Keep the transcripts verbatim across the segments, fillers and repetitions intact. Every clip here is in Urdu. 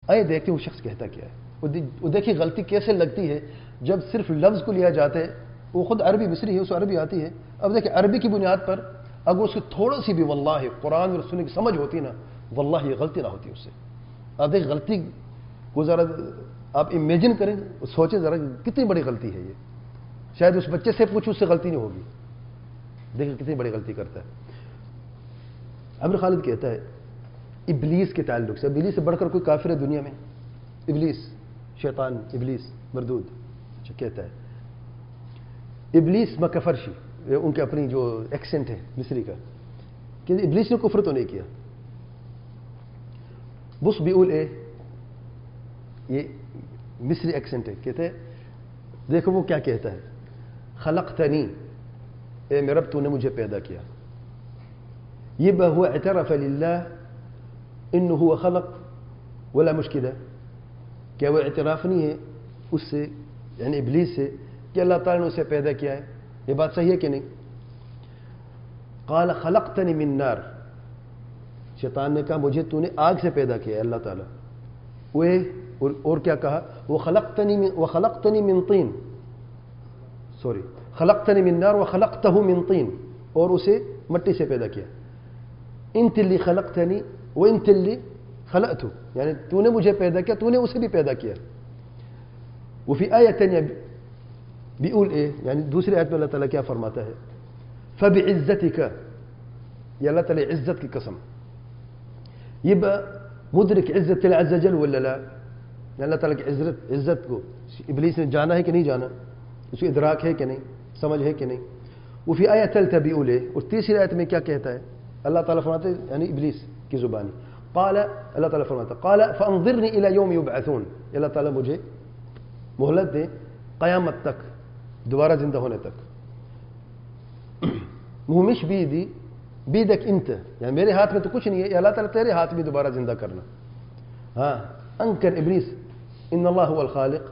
آئے دیکھتے وہ شخص کہتا کیا ہے. وہ دیکھیے غلطی کیسے لگتی ہے جب صرف لفظ کو لیا جاتا ہے. وہ خود عربی مصری ہے, اسے عربی آتی ہے. اب دیکھیں عربی کی بنیاد پر اگر اس کی تھوڑا سی بھی واللہ قرآن اور سننے کی سمجھ ہوتی نا, واللہ یہ غلطی نہ ہوتی اس سے. اب دیکھ غلطی کو ذرا آپ امیجن کریں, سوچیں ذرا کتنی بڑی غلطی ہے یہ. شاید اس بچے سے پوچھو اس سے غلطی نہیں ہوگی. دیکھیں کتنی بڑی غلطی کرتا ہے. عمرو خالد کہتا ہے ابلیس کے تعلق سے, ابلیس سے بڑھ کر کوئی کافر ہے دنیا میں؟ ابلیس, شیطان, ابلیس, مردود. اچھا کہتا ہے ابلیس مکہ فرشی, ان کے اپنی جو ایکسنٹ ہے مصری کا, کہ ابلیس نے کفر تو نہیں کیا. بس بیول اے, یہ مصری ایکسنٹ ہے. کہتے ہیں دیکھو وہ کیا کہتا ہے, خلقتنی, اے میرے رب تو نے مجھے پیدا کیا. یہ هو اعترف للہ انه هو خلق ولا مشکلہ, کیا وہ اعتراف نہیں ہے اس سے, یعنی ابلیس سے, کہ اللہ تعالیٰ نے اسے پیدا کیا ہے؟ یہ بات صحیح ہے کہ نہیں؟ قال خلقتنی من نار, شیطان نے کہا مجھے تو نے آگ سے پیدا کیا ہے اللہ تعالیٰ. وہ اور, اور کیا کہا, وہ خلقتنی من وخلقتنی من طین, سوری خلقتنی من نار وخلقتہ من طین, اور اسے مٹی سے پیدا کیا. انت اللي خلقتنی وانت اللي خلقته, یعنی تو نے مجھے پیدا کیا, تو نے اسے بھی پیدا کیا. وفي آیہ تانیہ بیقول ايه, یعنی دوسری آیت میں اللہ تعالیٰ کیا فرماتا ہے, فبعزتک, یا اللہ تعالیٰ عزت کی قسم. يبقى مدرک عزت اللہ عز وجل ولا لا؟ اللہ تعالیٰ کی عزت عزت کو ابلیس نے جانا ہے کہ نہیں جانا, اس کو ادراک ہے کہ نہیں, سمجھ ہے کہ نہیں. وفي آیہ ثالثہ بیقول ايه, اور تیسری آیت میں کیا کہتا ہے اللہ تعالیٰ فرماتے ہیں, یعنی ابلیس کی زبانی, قال, اللہ تعالیٰ فرماتا ہے قال فانظرنی الى یوم یبعثون, اللہ تعالیٰ مجھے مہلت دے قیامت تک, دوبارہ زندہ ہونے تک. وہ مش بیدی بیدک انت, یعنی میرے ہاتھ میں تو کچھ نہیں ہے, اللہ تعالیٰ تیرے ہاتھ میں دوبارہ زندہ کرنا. ہاں انکر ابلیس ان اللہ هو الخالق,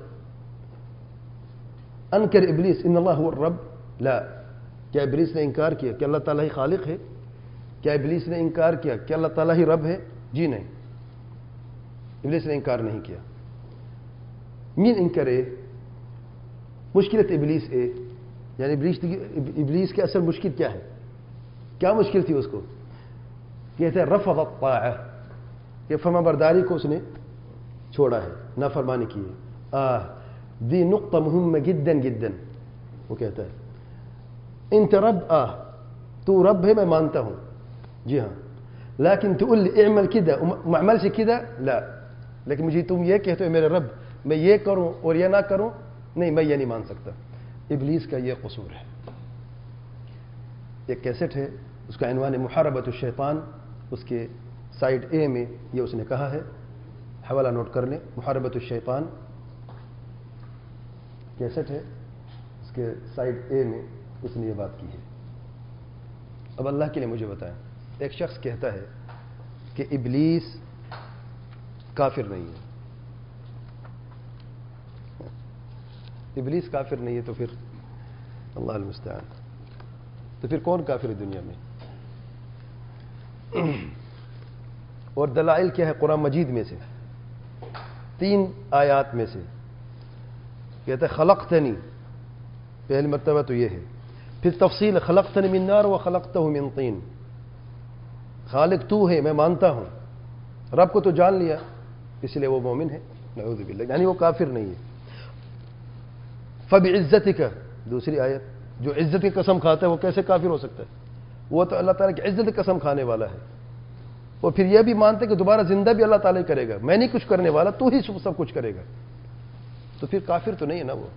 انکر ابلیس ان اللہ هو الرب, لا, کیا ابلیس نے انکار کیا کہ اللہ تعالیٰ ہی خالق ہے؟ کیا ابلیس نے انکار کیا کہ اللہ تعالیٰ ہی رب ہے؟ جی نہیں, ابلیس نے انکار نہیں کیا. مین انکرے مشکلت ابلیس اے, یعنی ابلیس ابلیس کی اصل مشکل کیا ہے, کیا مشکل تھی اس کو؟ کہتے ہیں رفض الطاعہ, کہ فرما برداری کو اس نے چھوڑا ہے, نافرمانی کی ہے. آہ دی نقطہ مہمہ جدا جدا. وہ کہتا ہے انت رب, آہ تو رب ہے, میں مانتا ہوں, جی ہاں, لیکن تقول لي اعمل كده وما اعملش كده, لا, لیکن مجھے تم یہ کہتے ہو میرے رب میں یہ کروں اور یہ نہ کروں, نہیں, میں یہ نہیں مان سکتا. ابلیس کا یہ قصور ہے. ایک کیسٹ ہے, اس کا عنوان محاربۃ الشیطان, اس کے سائڈ اے میں یہ اس نے کہا ہے, حوالہ نوٹ کر لیں, محاربۃ الشیطان کیسٹ ہے, اس کے سائڈ اے میں اس نے یہ بات کی ہے. اب اللہ کے لیے مجھے بتائیں, ایک شخص کہتا ہے کہ ابلیس کافر نہیں ہے, ابلیس کافر نہیں ہے, تو پھر اللہ المستعان, تو پھر کون کافر ہے دنیا میں؟ اور دلائل کیا ہے قرآن مجید میں سے؟ تین آیات میں سے کہتا ہے خلقتنی, پہلی مرتبہ تو یہ ہے, پھر تفصیل خلقتنی من نار و خلقتہ من طین, خالق تو ہے, میں مانتا ہوں, رب کو تو جان لیا, اس لیے وہ مومن ہے, نعوذ باللہ, یعنی وہ کافر نہیں ہے. فبعزتک, دوسری آیت, جو عزت کی قسم کھاتا ہے وہ کیسے کافر ہو سکتا ہے؟ وہ تو اللہ تعالیٰ کی عزت کی قسم کھانے والا ہے. وہ پھر یہ بھی مانتے کہ دوبارہ زندہ بھی اللہ تعالیٰ کرے گا, میں نہیں کچھ کرنے والا, تو ہی سب کچھ کرے گا. تو پھر کافر تو نہیں ہے نا وہ,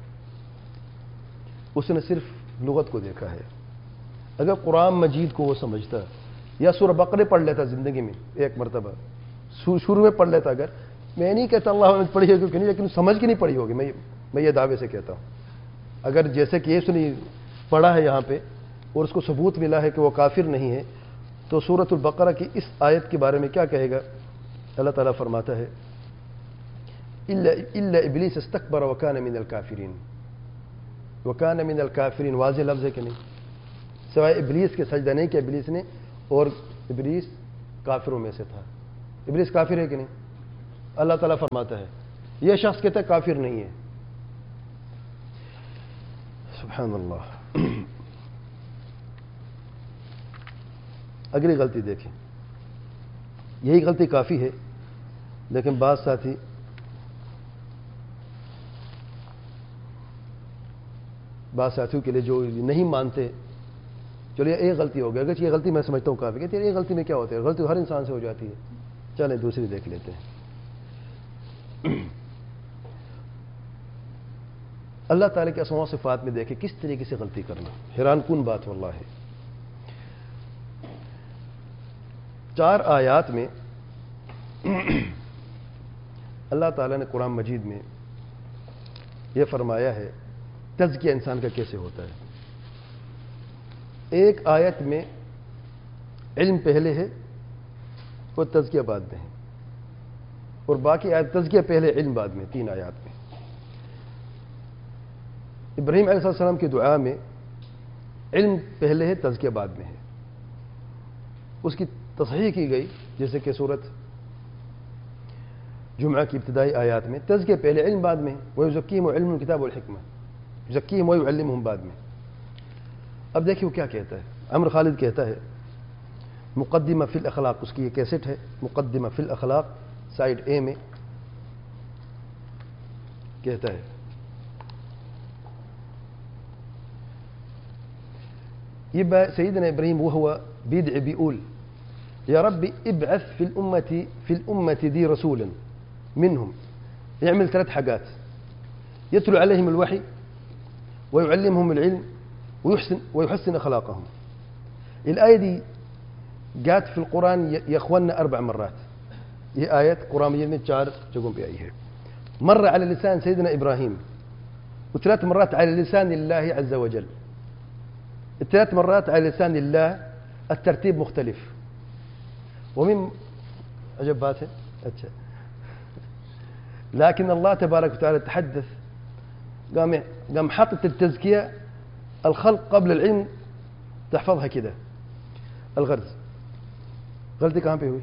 اس نے صرف لغت کو دیکھا ہے. اگر قرآن مجید کو وہ سمجھتا یا سورہ بقرہ پڑھ لیتا زندگی میں ایک مرتبہ, شروع میں پڑھ لیتا, اگر, میں نہیں کہتا اللہ نے پڑھی ہوگی کہ نہیں, لیکن سمجھ کے نہیں پڑھی ہوگی, میں میں یہ دعوے سے کہتا ہوں. اگر جیسے کہ اس نے پڑھا ہے یہاں پہ اور اس کو ثبوت ملا ہے کہ وہ کافر نہیں ہے, تو سورۃ البقرہ کی اس آیت کے بارے میں کیا کہے گا؟ اللہ تعالیٰ فرماتا ہے الا ابلیس استکبر وکان من الکافرین, وکان من الکافرین واضح لفظ ہے کہ نہیں, سوائے ابلیس کے سجدہ نہیں کیا ابلیس نے, اور ابلیس کافروں میں سے تھا. ابلیس کافر ہے کہ نہیں؟ اللہ تعالیٰ فرماتا ہے یہ شخص کہتا ہے کافر نہیں ہے. سبحان اللہ. اگلی غلطی دیکھیں. یہی غلطی کافی ہے لیکن بعض ساتھی بعض ساتھیوں کے لیے جو نہیں مانتے، چلیے ایک غلطی ہو گئی، اگر یہ غلطی میں سمجھتا ہوں کافی کہ یہ غلطی میں کیا ہوتا ہے، غلطی ہر انسان سے ہو جاتی ہے. چلیں دوسری دیکھ لیتے ہیں. اللہ تعالیٰ کے اسماء و صفات میں دیکھیں کس طریقے سے غلطی کرنا، حیران کن بات واللہ ہے. چار آیات میں اللہ تعالیٰ نے قرآن مجید میں یہ فرمایا ہے تزکیہ انسان کا کیسے ہوتا ہے. ایک آیت میں علم پہلے ہے اور تزکیہ بعد میں ہے، اور باقی آیت تزکیہ پہلے علم بعد میں. تین آیات میں ابراہیم علیہ السلام کی دعا میں علم پہلے ہے تزکیہ بعد میں ہے. اس کی تصحیح کی گئی جیسے کہ سورت جمعہ کی ابتدائی آیات میں تزکیہ پہلے علم بعد میں. وَيُزَكِّيهِمْ وَيُعَلِّمُهُمُ الْكِتَابَ وَالْحِكْمَةَ يُزَكِّيهِمْ وَيُعَلِّمُهُمْ بعد میں. اب دیکھیے وہ کیا کہتا ہے. عمر خالد کہتا ہے مقدمہ فی الاخلاق، اس کی یہ کیسٹ ہے مقدمہ فی الاخلاق سائڈ اے میں کہتا ہے یہ سیدنا ابراہیم وهو بيدعي بيقول يا رب ابعث في الأمة في الأمة دي رسولا منهم يعمل ثلاث حاجات: يتلو عليهم الوحي ويعلمهم العلم ويحسن ويحسن أخلاقهم. الآية دي جات في القرآن يا إخواننا أربع مرات. یہ آیت قرآن مجید میں چار جگہوں پہ آئی ہے. مرة على لسان سيدنا إبراهيم، وثلاث مرات على لسان الله عز وجل. الثلاث مرات على لسان الله الترتيب مختلف. ومن عجب بات ہے اچھا لكن الله تبارك وتعالى تحدث قام قام حاطط التزكية الخلق قبل العلم تحفظها كده. الغرض غلطی کہاں پہ ہوئی؟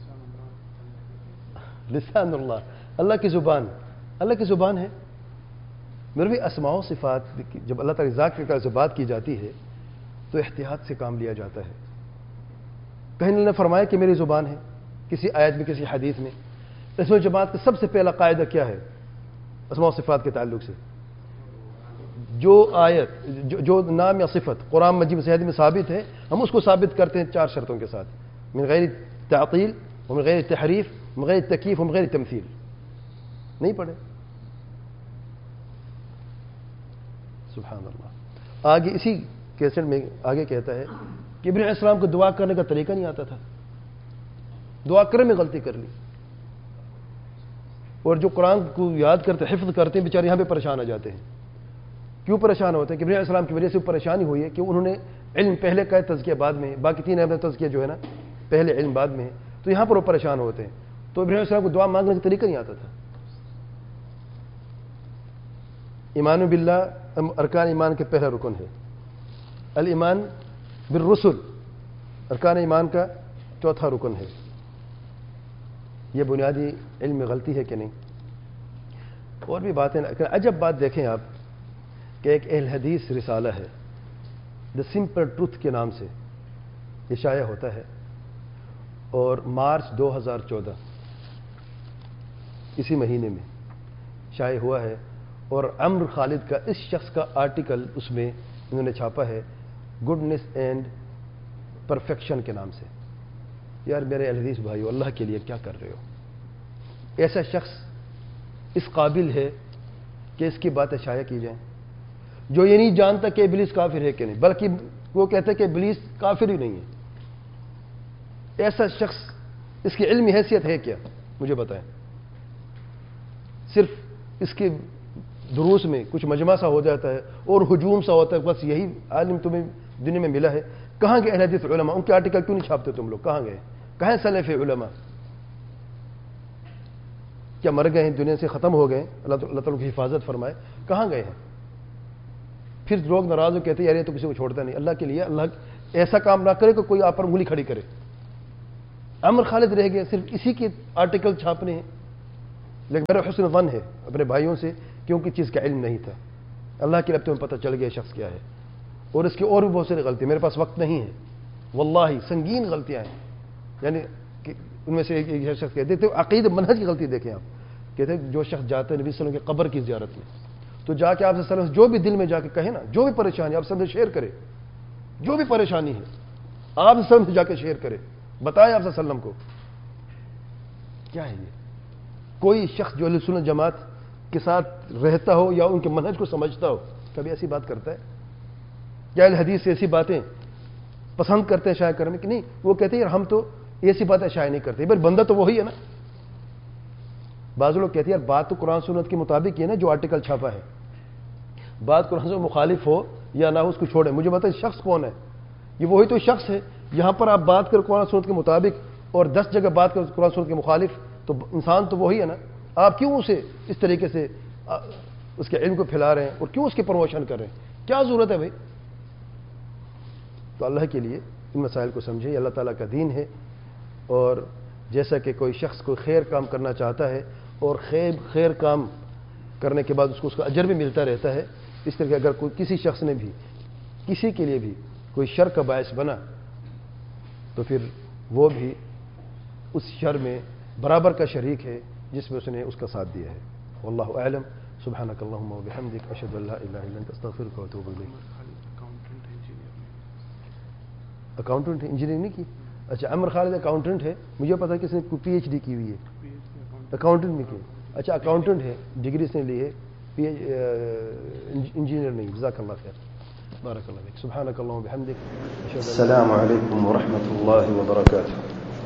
لسان اللہ، اللہ کی زبان. اللہ کی زبان ہے. میرے بھی اسماء و صفات جب اللہ تعالی ذات سے بات کی جاتی ہے تو احتیاط سے کام لیا جاتا ہے. کہیں نے فرمایا کہ میری زبان ہے کسی آیت میں کسی حدیث میں. اس میں جماعت کا سب سے پہلا قاعدہ کیا ہے اسماء و صفات کے تعلق سے؟ جو آیت جو, جو نام یا صفت قرآن مجید سے میں ثابت ہے ہم اس کو ثابت کرتے ہیں چار شرطوں کے ساتھ: من غیر تعطیل ومن غیر تحریف ومن غیر تکییف ومن غیر تمثیل. نہیں پڑھے؟ سبحان اللہ. آگے اسی کیسٹ میں آگے کہتا ہے کہ ابراہیم علیہ السلام کو دعا کرنے کا طریقہ نہیں آتا تھا، دعا کرنے میں غلطی کر لی، اور جو قرآن کو یاد کرتے حفظ کرتے ہیں بیچارے یہاں پہ پریشان آ جاتے ہیں. کیوں پریشان ہوتے ہیں؟ کہ ابراہیم علیہ السلام کی وجہ سے پریشانی ہوئی ہے کہ انہوں نے علم پہلے کا تزکیہ بعد میں، باقی تین اہم تزکیہ جو ہے نا پہلے علم بعد میں ہے، تو یہاں پر وہ پریشان ہوتے ہیں. تو ابراہیم علیہ السلام کو دعا مانگنے کا طریقہ نہیں آتا تھا. ایمان باللہ ارکان ایمان کے پہلا رکن ہے. الایمان بالرسل ارکان ایمان کا چوتھا رکن ہے. یہ بنیادی علم میں غلطی ہے کہ نہیں؟ اور بھی باتیں. عجب بات دیکھیں آپ کہ ایک اہل حدیث رسالہ ہے دا سمپل ٹروتھ کے نام سے یہ شائع ہوتا ہے، اور مارچ دو ہزار چودہ اسی مہینے میں شائع ہوا ہے. اور عمر خالد کا اس شخص کا آرٹیکل اس میں انہوں نے چھاپا ہے گڈنس اینڈ پرفیکشن کے نام سے. یار میرے اہل حدیث بھائیو، اللہ کے لیے کیا کر رہے ہو؟ ایسا شخص اس قابل ہے کہ اس کی باتیں شائع کی جائیں جو یہ نہیں جانتا کہ ابلیس کافر ہے کہ نہیں، بلکہ وہ کہتا ہے کہ ابلیس کافر ہی نہیں ہے. ایسا شخص اس کی علمی حیثیت ہے کیا؟ مجھے بتائیں. صرف اس کے دروس میں کچھ مجمع سا ہو جاتا ہے اور ہجوم سا ہوتا ہے، بس یہی عالم تمہیں دنیا میں ملا ہے. کہاں گئے اہل حدیث علماء؟ ان کے آرٹیکل کیوں نہیں چھاپتے تم لوگ؟ کہاں گئے؟ کہاں سلف علماء؟ کیا مر گئے ہیں؟ دنیا سے ختم ہو گئے؟ اللہ تعالیٰ کی حفاظت فرمائے. کہاں گئے ہیں؟ پھر لوگ ناراض ہو کہتے ہیں یار یہ تو کسی کو چھوڑتا نہیں. اللہ کے لیے اللہ ایسا کام نہ کرے کہ کوئی آپ پر انگلی کھڑی کرے. عمر خالد رہ گئے صرف اسی کے آرٹیکل چھاپنے ہیں. لیکن میرا حسن ظن ہے اپنے بھائیوں سے کہ ان کی چیز کا علم نہیں تھا. اللہ کے لیے اب تمہیں پتہ چل گیا شخص کیا ہے. اور اس کی اور بھی بہت ساری غلطی، میرے پاس وقت نہیں ہے، واللہ سنگین غلطیاں ہیں. یعنی کہ ان میں سے ایک ایک شخص کہتے تھے عقید منہج کی غلطی دیکھیں آپ. کہتے ہیں جو شخص جاتا ہے نبی صلی اللہ علیہ وسلم کی قبر کی زیارت میں، تو جا کے آپ صلی اللہ علیہ وسلم جو بھی دل میں جا کے کہے نا، جو بھی پریشانی آپ سب سے شیئر کرے، جو بھی پریشانی ہے آپ صلی اللہ علیہ وسلم سے جا کے شیئر کرے، بتائیں آپ صلی اللہ علیہ وسلم کو کیا ہے. یہ کوئی شخص جو اہل سنت جماعت کے ساتھ رہتا ہو یا ان کے منہج کو سمجھتا ہو کبھی ایسی بات کرتا ہے؟ کیا اہل حدیث سے ایسی باتیں پسند کرتے ہیں شائع کرنے کی؟ نہیں. وہ کہتے ہیں ہم تو ایسی باتیں شائع نہیں کرتے. بھائی بندہ تو وہی ہے نا. بعض لوگ کہتے ہیں یار بات تو قرآن سنت کے مطابق ہے نا جو آرٹیکل چھاپا ہے، بات قرآن سے مخالف ہو یا نہ ہو اس کو چھوڑیں. مجھے بتائیں شخص کون ہے؟ یہ وہی تو شخص ہے. یہاں پر آپ بات کر قرآن سنت کے مطابق اور دس جگہ بات کر قرآن سنت کے مخالف، تو انسان تو وہی ہے نا. آپ کیوں اسے اس طریقے سے اس کے علم کو پھیلا رہے ہیں اور کیوں اس کی پروموشن کر رہے ہیں؟ کیا ضرورت ہے بھائی؟ تو اللہ کے لیے ان مسائل کو سمجھے. یہ اللہ تعالیٰ کا دین ہے. اور جیسا کہ کوئی شخص کوئی خیر کام کرنا چاہتا ہے اور خیر خیر کام کرنے کے بعد اس کو اس کا اجر بھی ملتا رہتا ہے، اس طرح کہ اگر کوئی کسی شخص نے بھی کسی کے لیے بھی کوئی شر کا باعث بنا تو پھر وہ بھی اس شر میں برابر کا شریک ہے جس میں اس نے اس کا ساتھ دیا ہے. واللہ اعلم. سبحانک اللہم و بحمدک، اشہد ان لا الہ الا انت، استغفرک و اتوب الیک. اکاؤنٹنٹ انجینئرنگ نہیں کی؟ اچھا عمر خالد اکاؤنٹنٹ ہے. مجھے پتا ہے کہ اس نے پی ایچ ڈی کی ہوئی ہے، اکاؤنٹنٹ میں کی. اچھا اکاؤنٹنٹ ہے، ڈگری اس نے لی ہے، پی ایچ انجینئر نہیں. جزاک اللہ خیر، بارک اللہ فیک. سبحانک اللہم و بحمدک. السلام علیکم ورحمۃ اللہ وبرکاتہ.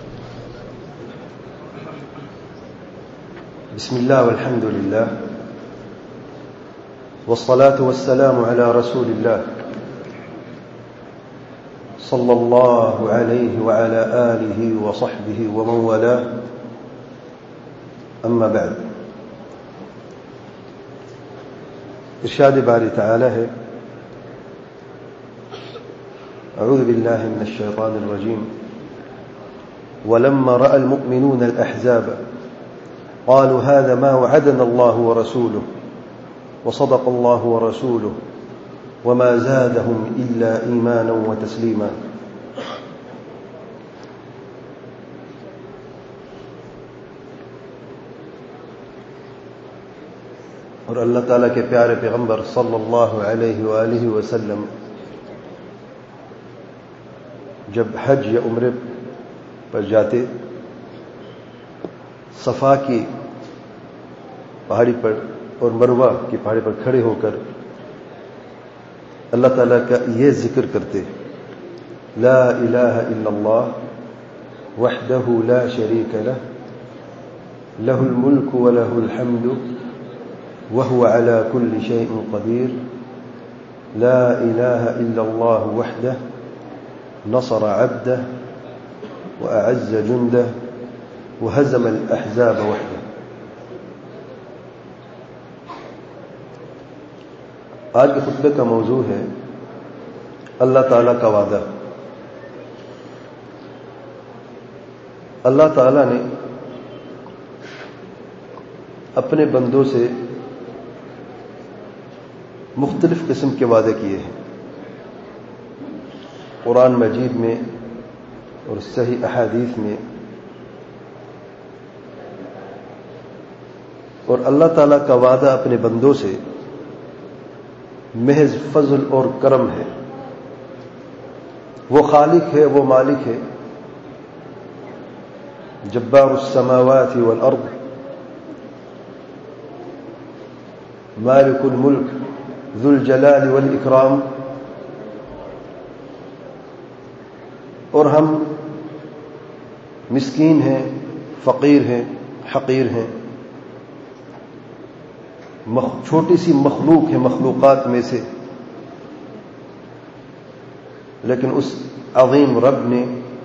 بسم اللہ والحمد للہ والصلاة والسلام علی رسول اللہ صلی اللہ علیہ وعلى آلہ وصحبہ ومن والاه. اما بعد. ارشاد باری تعالی ہے، اعوذ باللہ من الشیطان الرجیم. ولما رأى المؤمنون الأحزاب قالوا هذا ما وعدنا الله ورسوله وصدق الله ورسوله وما زادهم إلا إيمانا وتسليما. اور اللہ تعالیٰ کے پیارے پیغمبر صلی اللہ علیہ وآلہ وسلم جب حج یا عمرے پر جاتے، صفا کی پہاڑی پر اور مروہ کی پہاڑی پر کھڑے ہو کر اللہ تعالیٰ کا یہ ذکر کرتے، لا الہ الا اللہ وحدہ لا شریک لہ لہ الملک ولہ الحمد وهو على كل شيء قدير لا إله إلا الله وحده نصر عبده وأعز جنده وهزم الأحزاب وحده. آج کے خطبے کا موضوع ہے اللہ تعالیٰ کا وعدہ. اللہ تعالیٰ نے اپنے بندوں سے مختلف قسم کے وعدے کیے ہیں قرآن مجید میں اور صحیح احادیث میں. اور اللہ تعالیٰ کا وعدہ اپنے بندوں سے محض فضل اور کرم ہے. وہ خالق ہے، وہ مالک ہے، جبار السماوات والارض، مالک الملک، ذو الجلال والاکرام. اور ہم مسکین ہیں، فقیر ہیں، حقیر ہیں، چھوٹی سی مخلوق ہے مخلوقات میں سے، لیکن اس عظیم رب نے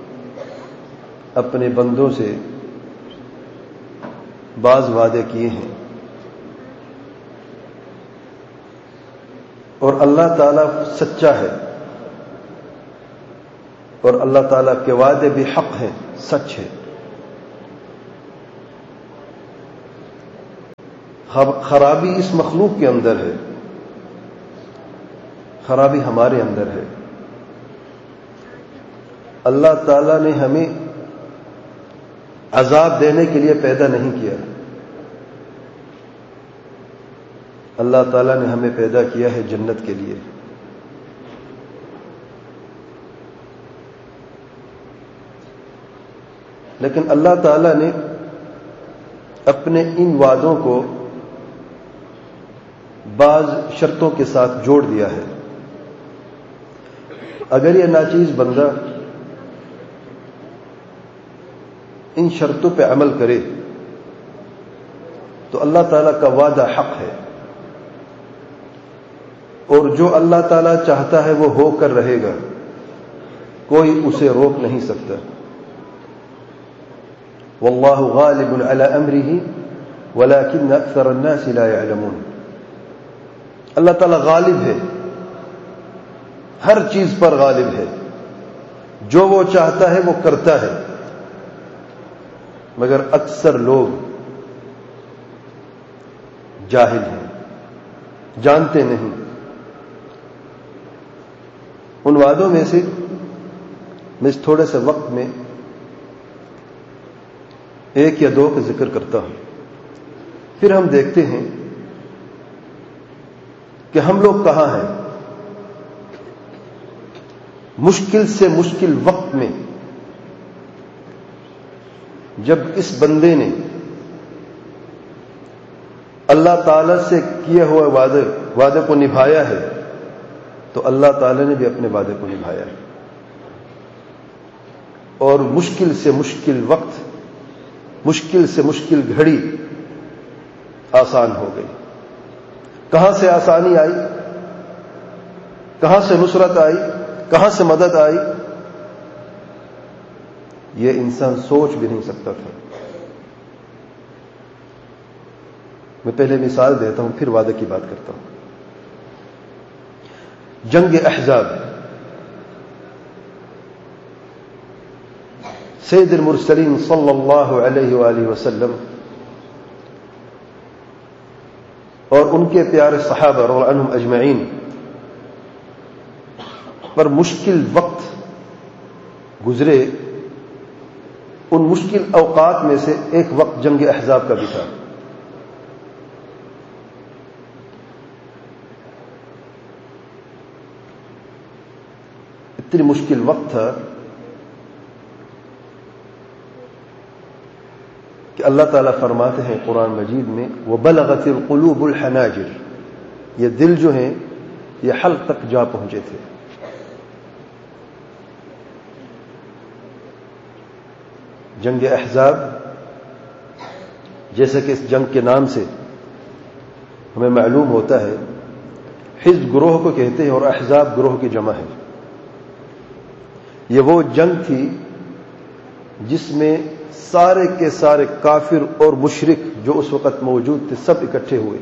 اپنے بندوں سے بعض وعدے کیے ہیں. اور اللہ تعالیٰ سچا ہے اور اللہ تعالیٰ کے وعدے بھی حق ہیں، سچ ہے. خرابی اس مخلوق کے اندر ہے، خرابی ہمارے اندر ہے۔ اللہ تعالیٰ نے ہمیں عذاب دینے کے لیے پیدا نہیں کیا، اللہ تعالیٰ نے ہمیں پیدا کیا ہے جنت کے لیے۔ لیکن اللہ تعالیٰ نے اپنے ان وعدوں کو بعض شرطوں کے ساتھ جوڑ دیا ہے۔ اگر یہ ناچیز بندہ ان شرطوں پہ عمل کرے تو اللہ تعالیٰ کا وعدہ حق ہے، اور جو اللہ تعالیٰ چاہتا ہے وہ ہو کر رہے گا، کوئی اسے روک نہیں سکتا۔ واللہ غالب علی امرہ ولکن اکثر الناس لا يعلمون۔ اللہ تعالیٰ غالب ہے، ہر چیز پر غالب ہے، جو وہ چاہتا ہے وہ کرتا ہے، مگر اکثر لوگ جاہل ہیں، جانتے نہیں۔ ان وعدوں میں سے میں اس تھوڑے سے وقت میں ایک یا دو کا ذکر کرتا ہوں، پھر ہم دیکھتے ہیں کہ ہم لوگ کہاں ہیں۔ مشکل سے مشکل وقت میں جب اس بندے نے اللہ تعالی سے کیے ہوئے وعدے وعدے کو نبھایا ہے تو اللہ تعالی نے بھی اپنے وعدے کو نبھایا ہے، اور مشکل سے مشکل وقت، مشکل سے مشکل گھڑی آسان ہو گئی۔ کہاں سے آسانی آئی، کہاں سے نصرت آئی، کہاں سے مدد آئی، یہ انسان سوچ بھی نہیں سکتا تھا۔ میں پہلے مثال دیتا ہوں، پھر وعدے کی بات کرتا ہوں۔ جنگ احزاب، سید المرسلین صلی اللہ علیہ وآلہ وسلم اور ان کے پیارے صحابہ رضی اللہ عنہم اجمعین پر مشکل وقت گزرے۔ ان مشکل اوقات میں سے ایک وقت جنگ احزاب کا بھی تھا۔ اتنی مشکل وقت تھا کہ اللہ تعالیٰ فرماتے ہیں قرآن مجید میں وَبَلَغَتِ الْقُلُوبُ الْحَنَاجِرِ، یہ دل جو ہیں یہ حلق تک جا پہنچے تھے۔ جنگ احزاب، جیسے کہ اس جنگ کے نام سے ہمیں معلوم ہوتا ہے، حزب گروہ کو کہتے ہیں اور احزاب گروہ کی جمع ہے۔ یہ وہ جنگ تھی جس میں سارے کے سارے کافر اور مشرک جو اس وقت موجود تھے سب اکٹھے ہوئے،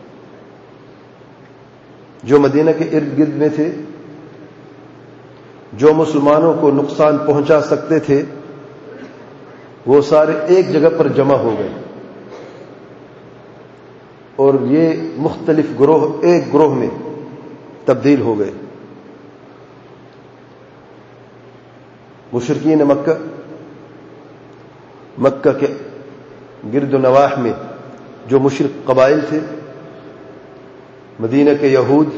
جو مدینہ کے ارد گرد میں تھے، جو مسلمانوں کو نقصان پہنچا سکتے تھے، وہ سارے ایک جگہ پر جمع ہو گئے، اور یہ مختلف گروہ ایک گروہ میں تبدیل ہو گئے۔ مشرکین مکہ، مکہ کے گرد و نواح میں جو مشرک قبائل تھے، مدینہ کے یہود،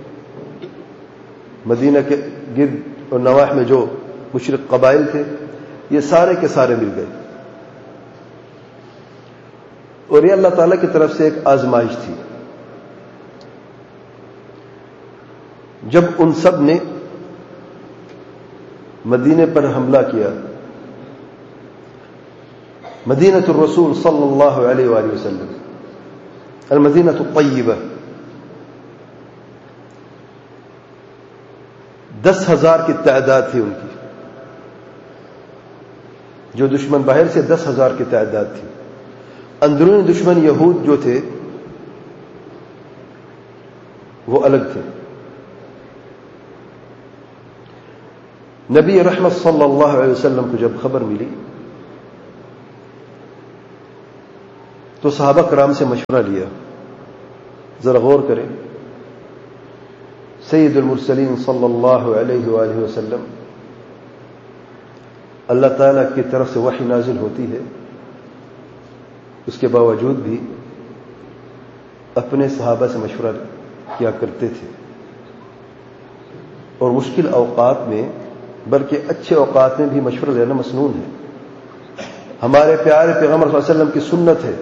مدینہ کے گرد و نواح میں جو مشرک قبائل تھے، یہ سارے کے سارے مل گئے، اور یہ اللہ تعالیٰ کی طرف سے ایک آزمائش تھی۔ جب ان سب نے مدینے پر حملہ کیا، مدینہ الرسول صلی اللہ علیہ وآلہ وسلم، المدینہ الطیبہ، دس ہزار کی تعداد تھی ان کی، جو دشمن باہر سے دس ہزار کی تعداد تھی۔ اندرونی دشمن یہود جو تھے وہ الگ تھے۔ نبی رحمت صلی اللہ علیہ وسلم کو جب خبر ملی تو صحابہ کرام سے مشورہ لیا. ذرا غور کریں. سید المرسلین صلی اللہ علیہ وآلہ وسلم اللہ تعالیٰ کی طرف سے وحی نازل ہوتی ہے، اس کے باوجود بھی اپنے صحابہ سے مشورہ کیا کرتے تھے، اور مشکل اوقات میں بلکہ اچھے اوقات میں بھی مشورہ لینا مسنون ہے. ہمارے پیارے پیغمبر صلی اللہ علیہ وسلم کی سنت ہے.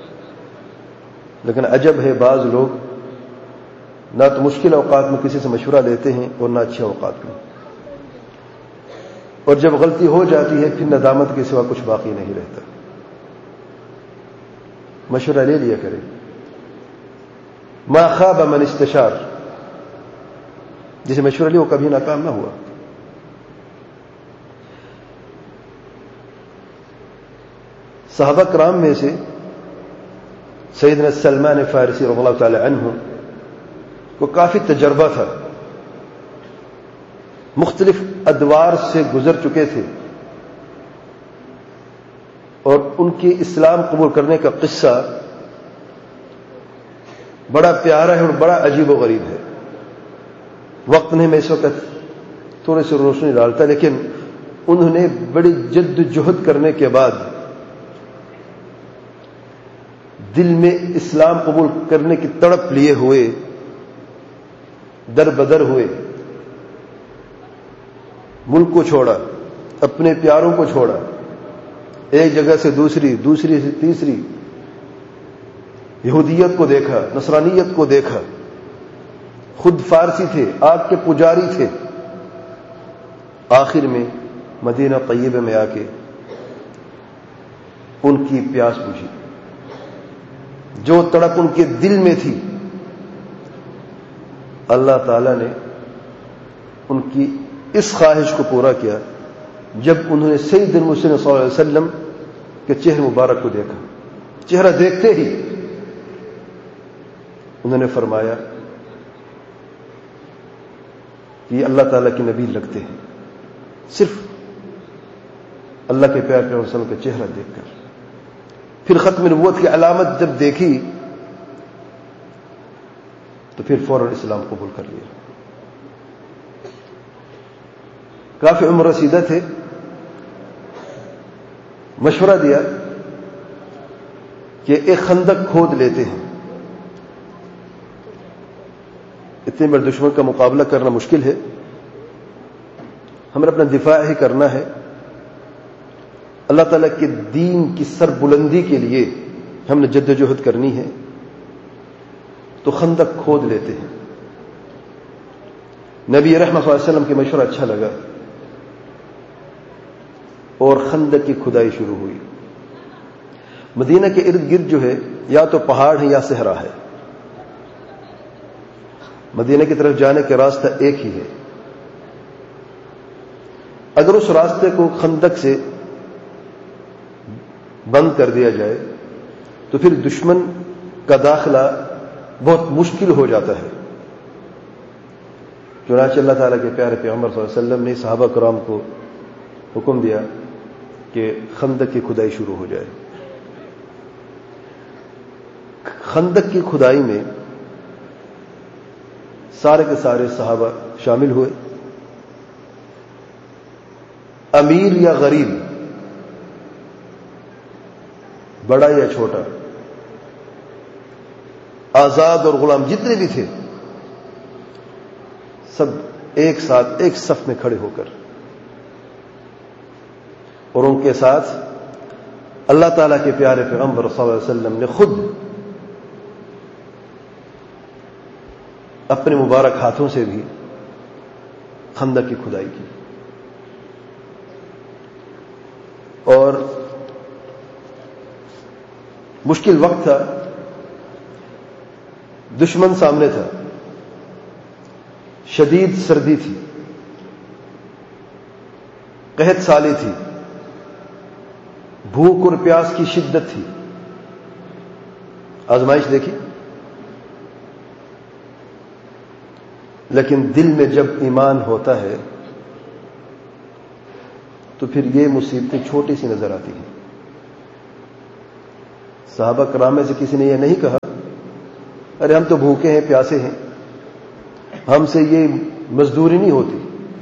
لیکن عجب ہے، بعض لوگ نہ تو مشکل اوقات میں کسی سے مشورہ لیتے ہیں اور نہ اچھے اوقات میں، اور جب غلطی ہو جاتی ہے پھر ندامت کے سوا کچھ باقی نہیں رہتا. مشورہ لے لیا کریں. ما خاب من استشار، جسے مشورہ لیا وہ کبھی ناکام نہ ہوا. صحابہ کرام میں سے سیدنا سلمان فارسی رضی اللہ تعالی عنہ کو کافی تجربہ تھا، مختلف ادوار سے گزر چکے تھے، اور ان کی اسلام قبول کرنے کا قصہ بڑا پیارا ہے اور بڑا عجیب و غریب ہے. وقت نہیں میں اس وقت تھوڑے سے روشنی ڈالتا، لیکن انہوں نے بڑی جد جہد کرنے کے بعد دل میں اسلام قبول کرنے کی تڑپ لیے ہوئے در بدر ہوئے، ملک کو چھوڑا، اپنے پیاروں کو چھوڑا، ایک جگہ سے دوسری، دوسری سے تیسری، یہودیت کو دیکھا، نصرانیت کو دیکھا. خود فارسی تھے، آگ کے پجاری تھے. آخر میں مدینہ طیبہ میں آ کے ان کی پیاس بجھی، جو تڑپ ان کے دل میں تھی اللہ تعالی نے ان کی اس خواہش کو پورا کیا جب انہوں نے سید المرسلین صلی اللہ علیہ وسلم کے چہرے مبارک کو دیکھا. چہرہ دیکھتے ہی انہوں نے فرمایا کہ یہ اللہ تعالیٰ کے نبی لگتے ہیں، صرف اللہ کے پیارے پیغمبر صلی اللہ علیہ وسلم کا چہرہ دیکھ کر. پھر ختم نبوت کی علامت جب دیکھی تو پھر فوراً اسلام قبول کر لیا. کافی عمر رسیدہ تھے. مشورہ دیا کہ ایک خندق کھود لیتے ہیں. اتنے بڑے دشمن کا مقابلہ کرنا مشکل ہے، ہمیں اپنا دفاع ہی کرنا ہے. اللہ تعالیٰ کے دین کی سر بلندی کے لیے ہم نے جد و جہد کرنی ہے، تو خندق کھود لیتے ہیں. نبی رحمت صلی اللہ علیہ وسلم کی مشورہ اچھا لگا اور خندق کی کھدائی شروع ہوئی. مدینہ کے ارد گرد جو ہے یا تو پہاڑ ہے یا صحرا ہے. مدینہ کی طرف جانے کا راستہ ایک ہی ہے. اگر اس راستے کو خندق سے بند کر دیا جائے تو پھر دشمن کا داخلہ بہت مشکل ہو جاتا ہے. چنانچہ اللہ تعالیٰ کے پیارے پیغمبر صلی اللہ علیہ وسلم نے صحابہ کرام کو حکم دیا کہ خندق کی کھدائی شروع ہو جائے. خندق کی کھدائی میں سارے کے سارے صحابہ شامل ہوئے. امیر یا غریب، بڑا یا چھوٹا، آزاد اور غلام، جتنے بھی تھے سب ایک ساتھ ایک صف میں کھڑے ہو کر، اور ان کے ساتھ اللہ تعالیٰ کے پیارے پیغمبر صلی اللہ علیہ وسلم نے خود اپنے مبارک ہاتھوں سے بھی خندق کی کھدائی کی. اور مشکل وقت تھا، دشمن سامنے تھا، شدید سردی تھی، قحط سالی تھی، بھوک اور پیاس کی شدت تھی. آزمائش دیکھی. لیکن دل میں جب ایمان ہوتا ہے تو پھر یہ مصیبتیں چھوٹی سی نظر آتی ہیں. صحابہ کرام میں سے کسی نے یہ نہیں کہا ارے ہم تو بھوکے ہیں پیاسے ہیں, ہم سے یہ مزدوری نہیں ہوتی,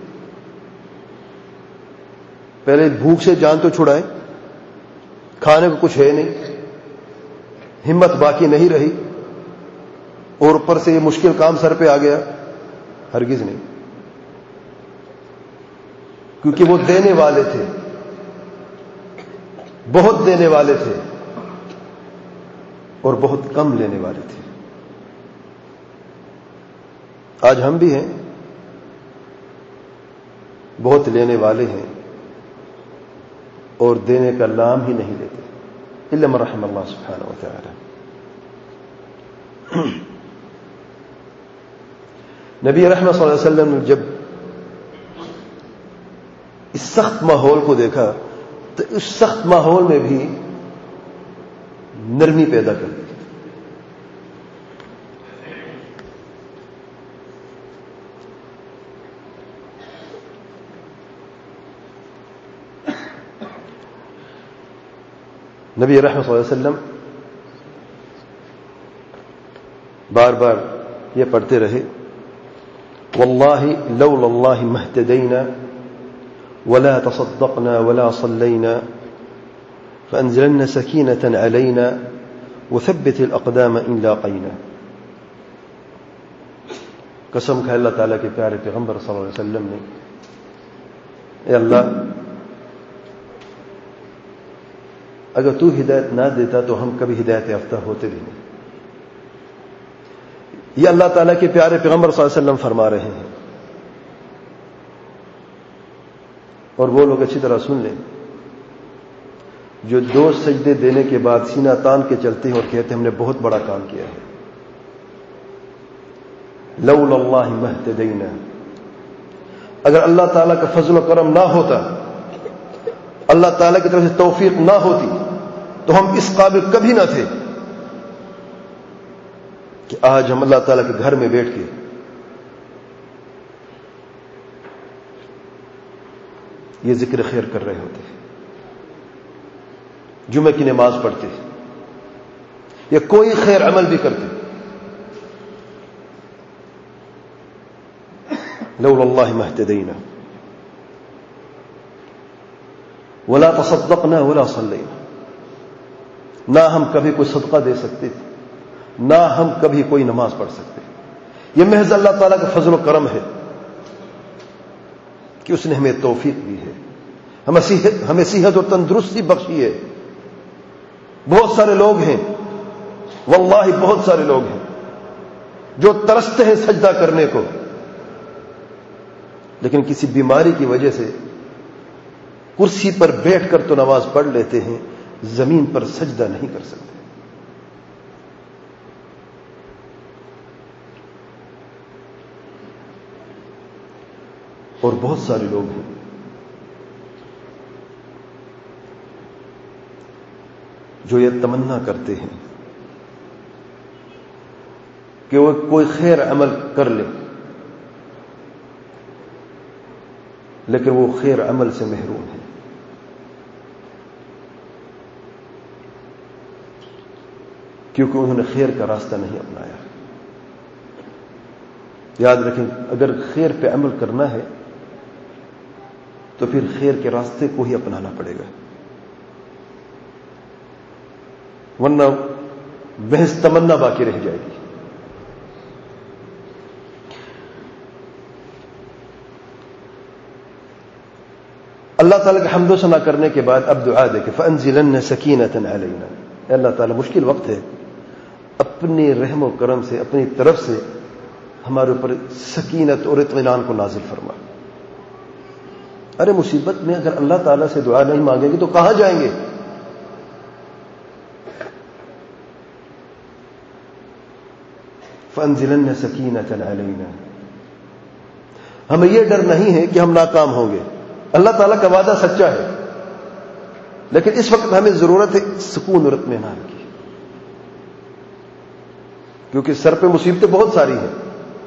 پہلے بھوک سے جان تو چھڑائیں, کھانے کو کچھ ہے نہیں, ہمت باقی نہیں رہی, اور اوپر سے یہ مشکل کام سر پہ آ گیا. ہرگز نہیں, کیونکہ وہ دینے والے تھے, بہت دینے والے تھے اور بہت کم لینے والے تھے. آج ہم بھی ہیں, بہت لینے والے ہیں اور دینے کا نام ہی نہیں لیتے, الا من رحم اللہ سبحانہ وتعالی. نبی رحمت صلی اللہ علیہ وسلم نے جب اس سخت ماحول کو دیکھا تو اس سخت ماحول میں بھی نرمی پیدا کر دی. نبی رحمت صلی اللہ علیہ وسلم بار بار یہ پڑھتے رہے, واللہ لولا اللہ ما اهتدینا ولا تصدقنا ولا صلينا فانزلن سكينة علينا وثبت الاقدام ان لاقينا. قسم کھائے اللہ تعالیٰ کے پیارے پیغمبر صلی اللہ علیہ وسلم نے, اے اللہ اگر تو ہدایت نہ دیتا تو ہم کبھی ہدایت یافتہ ہوتے بھی نہیں. یہ اللہ تعالیٰ کے پیارے پیغمبر صلی اللہ علیہ وسلم فرما رہے ہیں, اور وہ لوگ اچھی طرح سن لیں جو دو سجدے دینے کے بعد سینہ تان کے چلتے ہیں اور کہتے ہیں ہم نے بہت بڑا کام کیا ہے. لولا اللہ ما اهتدینا, اگر اللہ تعالیٰ کا فضل و کرم نہ ہوتا, اللہ تعالیٰ کی طرف سے توفیق نہ ہوتی تو ہم اس قابل کبھی نہ تھے کہ آج ہم اللہ تعالیٰ کے گھر میں بیٹھ کے یہ ذکر خیر کر رہے ہوتے, جمعہ کی نماز پڑھتے یا کوئی خیر عمل بھی کرتے. لولا اللہ ما اهتدینا ولا تصدقنا ولا صلینا, نہ ہم کبھی کوئی صدقہ دے سکتے تھے, نہ ہم کبھی کوئی نماز پڑھ سکتے. یہ محض اللہ تعالیٰ کا فضل و کرم ہے کہ اس نے ہمیں توفیق دی ہے, ہمیں صحت اور تندرستی بخشی ہے. بہت سارے لوگ ہیں, واللہ بہت سارے لوگ ہیں جو ترستے ہیں سجدہ کرنے کو, لیکن کسی بیماری کی وجہ سے کرسی پر بیٹھ کر تو نماز پڑھ لیتے ہیں, زمین پر سجدہ نہیں کر سکتے. اور بہت سارے لوگ ہیں جو یہ تمنا کرتے ہیں کہ وہ کوئی خیر عمل کر لے, لیکن وہ خیر عمل سے محروم ہے. کیونکہ انہوں نے خیر کا راستہ نہیں اپنایا. یاد رکھیں, اگر خیر پہ عمل کرنا ہے تو پھر خیر کے راستے کو ہی اپنانا پڑے گا, ورنہ محض تمنا باقی رہ جائے گی. اللہ تعالیٰ کا حمد و ثنا کرنے کے بعد اب دعا دے کہ فَأَنزِلَنَّ سَكِينَةً عَلَيْنَا, اے اللہ تعالیٰ مشکل وقت ہے, اپنے رحم و کرم سے اپنی طرف سے ہمارے اوپر سکینت اور اطمینان کو نازل فرما. ارے مصیبت میں اگر اللہ تعالیٰ سے دعا نہیں مانگیں گے تو کہاں جائیں گے؟ فَأَنزِلَنَّ سَكِينَةً عَلَيْنَا, ہمیں یہ ڈر نہیں ہے کہ ہم ناکام ہوں گے. اللہ تعالیٰ کا وعدہ سچا ہے, لیکن اس وقت ہمیں ضرورت ہے سکون اور اطمینان کی, کیونکہ سر پہ مصیبتیں بہت ساری ہیں.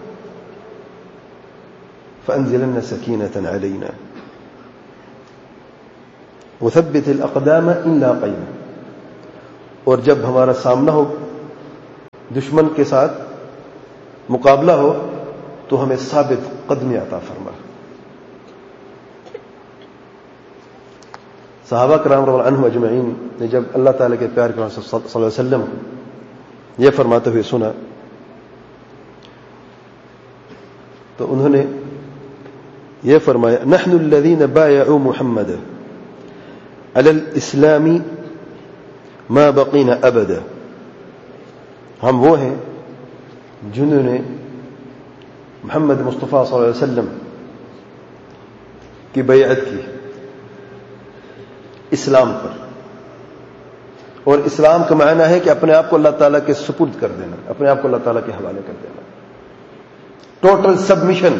فَأَنزِلَنَّ سَكِينَةً عَلَيْنَا وَثَبِّتِ الْأَقْدَامَ إِن لَاقَيْنَا, اور جب ہمارا سامنا ہو دشمن کے ساتھ مقابلہ ہو تو ہمیں ثابت قدمی عطا فرما. صحابہ کرام رضی اللہ عنہم اجمعین نے جب اللہ تعالیٰ کے پیارے پیغمبر صلی اللہ علیہ وسلم یہ فرماتے ہوئے سنا تو انہوں نے یہ فرمایا نحن الذين بايعوا محمد على الاسلام ما بقينا ابدا. ہم وہ ہیں جنہوں نے محمد مصطفیٰ صلی اللہ علیہ وسلم کی بیعت کی اسلام پر. اور اسلام کا معنی ہے کہ اپنے آپ کو اللہ تعالیٰ کے سپرد کر دینا, اپنے آپ کو اللہ تعالیٰ کے حوالے کر دینا, ٹوٹل سبمیشن.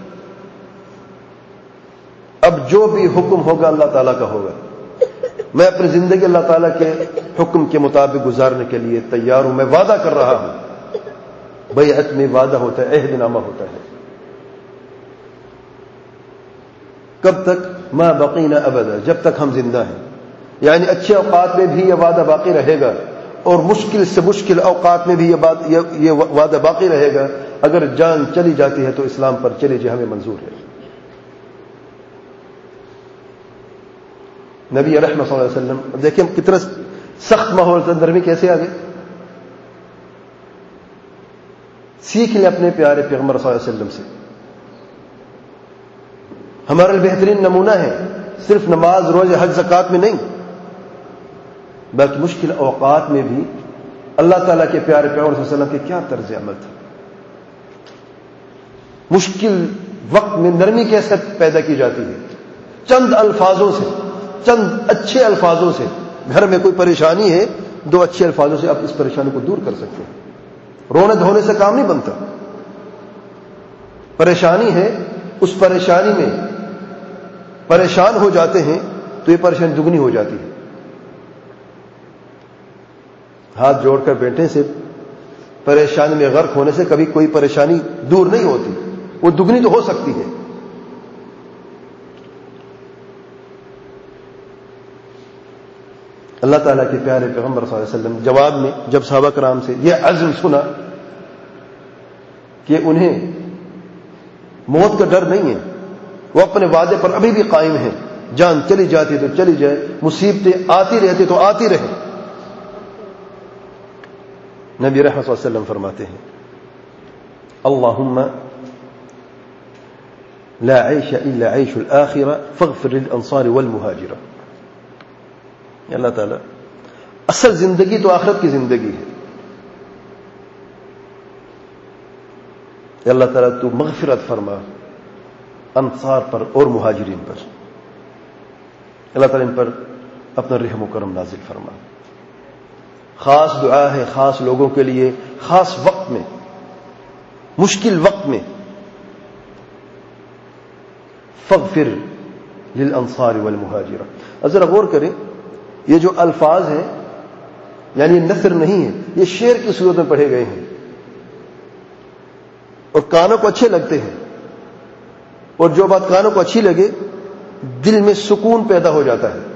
اب جو بھی حکم ہوگا اللہ تعالیٰ کا ہوگا. میں اپنی زندگی اللہ تعالیٰ کے حکم کے مطابق گزارنے کے لیے تیار ہوں. میں وعدہ کر رہا ہوں. بیعت میں وعدہ ہوتا ہے, عہد نامہ ہوتا ہے. کب تک؟ ما بقینا ابدا, جب تک ہم زندہ ہیں. یعنی اچھے اوقات میں بھی یہ وعدہ باقی رہے گا اور مشکل سے مشکل اوقات میں بھی یہ بات یہ وعدہ باقی رہے گا. اگر جان چلی جاتی ہے تو اسلام پر چلی جائے, ہمیں منظور ہے. نبی رحمت صلی اللہ علیہ وسلم دیکھیں کتنا سخت ماحول سے نرمی کیسے آ گئے. سیکھ لیں اپنے پیارے پیغمبر صلی اللہ علیہ وسلم سے. ہمارا بہترین نمونہ ہے, صرف نماز روزہ حج زکات میں نہیں بلکہ مشکل اوقات میں بھی اللہ تعالیٰ کے پیارے پیغمبر صلی اللہ علیہ وسلم کے کیا طرز عمل تھا. مشکل وقت میں نرمی کیسے پیدا کی جاتی ہے, چند الفاظوں سے, چند اچھے الفاظوں سے. گھر میں کوئی پریشانی ہے, دو اچھے الفاظوں سے آپ اس پریشانی کو دور کر سکتے ہیں. رونے دھونے سے کام نہیں بنتا. پریشانی ہے, اس پریشانی میں پریشان ہو جاتے ہیں تو یہ پریشانی دگنی ہو جاتی ہے. ہاتھ جوڑ کر بیٹھنے سے, پریشانی میں غرق ہونے سے کبھی کوئی پریشانی دور نہیں ہوتی, وہ دگنی تو ہو سکتی ہے. اللہ تعالیٰ کے پیارے پیغمبر صلی اللہ علیہ وسلم جواب میں جب صحابہ کرام سے یہ عزم سنا کہ انہیں موت کا ڈر نہیں ہے, وہ اپنے وعدے پر ابھی بھی قائم ہیں. جان چلی جاتی تو چلی جائے, مصیبتیں آتی رہتی تو آتی رہے. نبی رحمت صلی اللہ علیہ وسلم فرماتے ہیں اللہم لا عیش الا عیش الآخرہ فاغفر للانصار والمہاجرہ. اللہ تعالیٰ اصل زندگی تو آخرت کی زندگی ہے. اللہ تعالیٰ تو مغفرت فرما انصار پر اور مہاجرین پر. اللہ تعالیٰ ان پر اپنا رحم و کرم نازل فرما. خاص دعا ہے خاص لوگوں کے لیے, خاص وقت میں, مشکل وقت میں. فاغفر للانصار والمہاجرہ. ذرا غور کریں, یہ جو الفاظ ہیں یعنی نثر نہیں ہے, یہ شعر کی صورت میں پڑھے گئے ہیں اور کانوں کو اچھے لگتے ہیں. اور جو بات کانوں کو اچھی لگے دل میں سکون پیدا ہو جاتا ہے.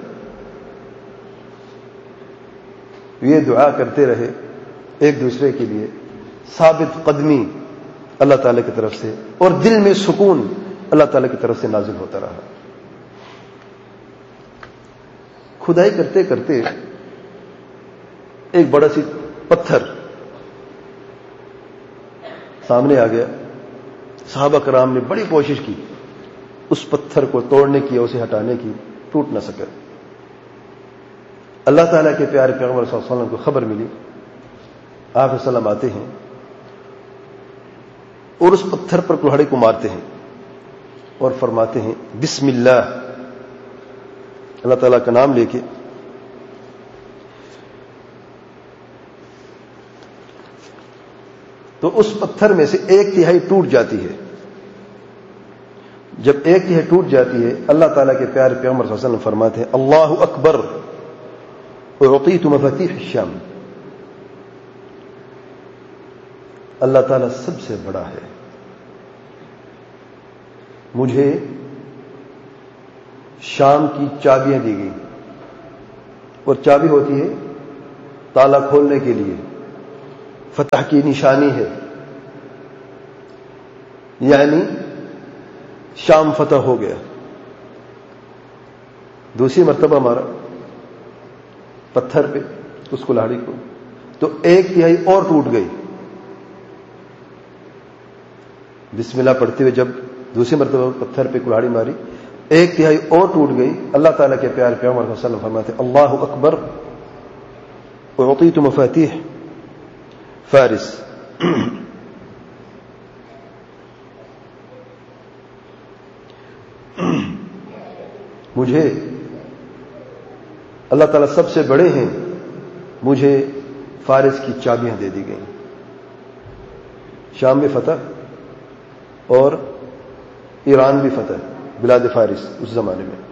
یہ دعا کرتے رہے ایک دوسرے کے لیے, ثابت قدمی اللہ تعالیٰ کی طرف سے اور دل میں سکون اللہ تعالیٰ کی طرف سے نازل ہوتا رہا. کھدائی کرتے کرتے ایک بڑا سی پتھر سامنے آ گیا. صحابہ کرام نے بڑی کوشش کی اس پتھر کو توڑنے کی, اسے ہٹانے کی, ٹوٹ نہ سکے. اللہ تعالیٰ کے پیارے پیغمبر صلی اللہ علیہ وسلم کو خبر ملی. آپ علیہ السلام آتے ہیں اور اس پتھر پر کلہڑی کو مارتے ہیں اور فرماتے ہیں بسم اللہ, اللہ تعالیٰ کا نام لے کے. تو اس پتھر میں سے ایک تہائی ٹوٹ جاتی ہے. جب ایک تہائی ٹوٹ جاتی ہے اللہ تعالیٰ کے پیارے پیغمبر صلی اللہ علیہ وسلم فرماتے ہیں اللہ اکبر اعطیت مفاتیح الشام. اللہ تعالیٰ سب سے بڑا ہے, مجھے شام کی چابیاں دی گئی. اور چابی ہوتی ہے تالا کھولنے کے لیے، فتح کی نشانی ہے، یعنی شام فتح ہو گیا۔ دوسری مرتبہ مارا پتھر پہ اس کلاڑی کو، تو ایک تہائی اور ٹوٹ گئی۔ بسم اللہ پڑھتے ہوئے جب دوسری مرتبہ پتھر پہ کلاڑی ماری، ایک تہائی اور ٹوٹ گئی۔ اللہ تعالیٰ کے پیارے پیغمبر صلی اللہ علیہ وسلم فرماتے اللہ اکبر اعطیت مفاتیح فارس۔ مجھے اللہ تعالیٰ سب سے بڑے ہیں، مجھے فارس کی چابیاں دے دی گئیں۔ شام بھی فتح اور ایران بھی فتح، بلاد فارس اس زمانے میں۔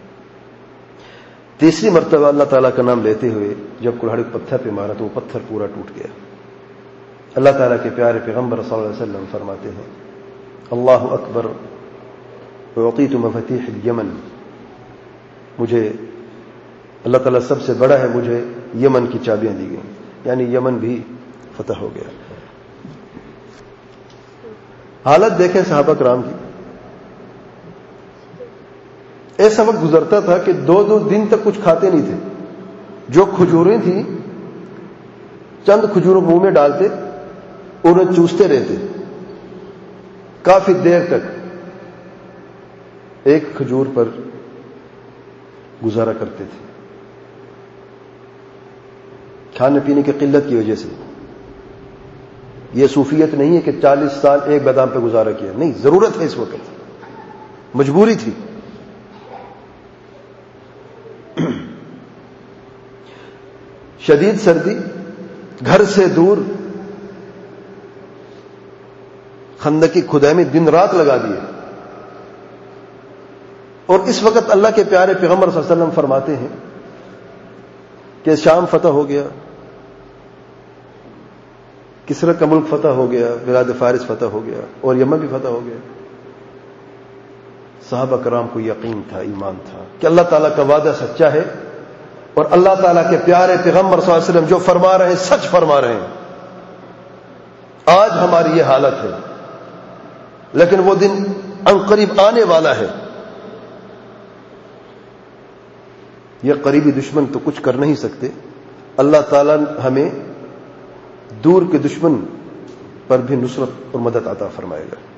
تیسری مرتبہ اللہ تعالیٰ کا نام لیتے ہوئے جب کلاڑی کو پتھر پہ مارا تو وہ پتھر پورا ٹوٹ گیا۔ اللہ تعالیٰ کے پیارے پیغمبر صلی اللہ علیہ وسلم فرماتے ہیں اللہ اکبر اعطیت مفاتیح الیمن، مجھے اللہ تعالیٰ سب سے بڑا ہے، مجھے یمن کی چابیاں دی گئیں، یعنی یمن بھی فتح ہو گیا۔ حالت دیکھیں صحابہ کرام کی، ایسا وقت گزرتا تھا کہ دو دو دن تک کچھ کھاتے نہیں تھے۔ جو کھجوریں تھیں چند کھجوروں منہ میں ڈالتے، انہیں چوستے رہتے کافی دیر تک، ایک کھجور پر گزارا کرتے تھے کھانے پینے کی قلت کی وجہ سے۔ یہ صوفیت نہیں ہے کہ چالیس سال ایک بادام پہ گزارا کیا، نہیں، ضرورت ہے اس وقت، مجبوری تھی۔ شدید سردی، گھر سے دور، خندق کی کھدائی میں دن رات لگا دیے، اور اس وقت اللہ کے پیارے پیغمبر صلی اللہ علیہ وسلم فرماتے ہیں کہ شام فتح ہو گیا، کسرا کا ملک فتح ہو گیا، بلاد فارس فتح ہو گیا، اور یمن بھی فتح ہو گیا۔ صحابہ کرام کو یقین تھا، ایمان تھا کہ اللہ تعالیٰ کا وعدہ سچا ہے، اور اللہ تعالیٰ کے پیارے پیغمبر صلی اللہ علیہ وسلم جو فرما رہے ہیں سچ فرما رہے ہیں۔ آج ہماری یہ حالت ہے، لیکن وہ دن عنقریب آنے والا ہے۔ یہ قریبی دشمن تو کچھ کر نہیں سکتے، اللہ تعالیٰ ہمیں دور کے دشمن پر بھی نصرت اور مدد عطا فرمائے گا۔